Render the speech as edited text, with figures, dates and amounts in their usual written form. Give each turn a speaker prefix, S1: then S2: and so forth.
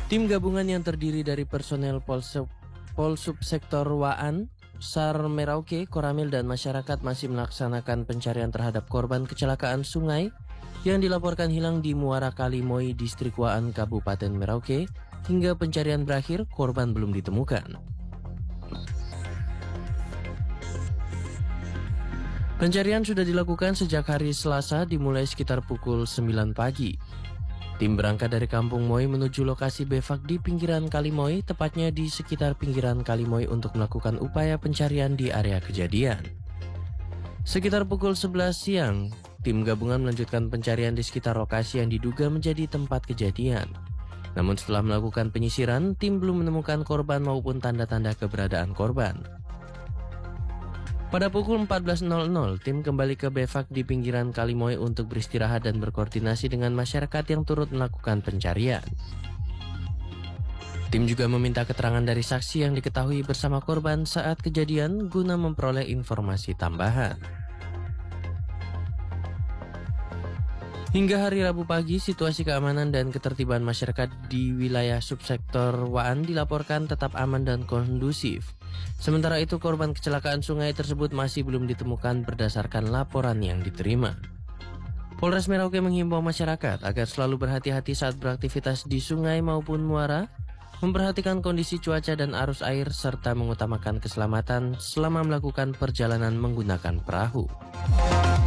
S1: Tim gabungan yang terdiri dari personel Polsubsektor Waan, SAR Merauke, Koramil, dan masyarakat masih melaksanakan pencarian terhadap korban kecelakaan sungai yang dilaporkan hilang di Muara Kalimoi, Distrik Waan, Kabupaten Merauke. Hingga pencarian berakhir, korban belum ditemukan. Pencarian sudah dilakukan sejak hari Selasa dimulai sekitar pukul 9 pagi. Tim berangkat dari Kampung Moi menuju lokasi bevak di pinggiran Kalimoi, tepatnya di sekitar pinggiran Kalimoi untuk melakukan upaya pencarian di area kejadian. Sekitar pukul 11 siang, tim gabungan melanjutkan pencarian di sekitar lokasi yang diduga menjadi tempat kejadian. Namun setelah melakukan penyisiran, tim belum menemukan korban maupun tanda-tanda keberadaan korban. Pada pukul 14.00, tim kembali ke bevak di pinggiran Kalimoi untuk beristirahat dan berkoordinasi dengan masyarakat yang turut melakukan pencarian. Tim juga meminta keterangan dari saksi yang diketahui bersama korban saat kejadian guna memperoleh informasi tambahan. Hingga hari Rabu pagi, situasi keamanan dan ketertiban masyarakat di wilayah subsektor Waan dilaporkan tetap aman dan kondusif. Sementara itu, korban kecelakaan sungai tersebut masih belum ditemukan berdasarkan laporan yang diterima. Polres Merauke menghimbau masyarakat agar selalu berhati-hati saat beraktivitas di sungai maupun muara, memperhatikan kondisi cuaca dan arus air, serta mengutamakan keselamatan selama melakukan perjalanan menggunakan perahu.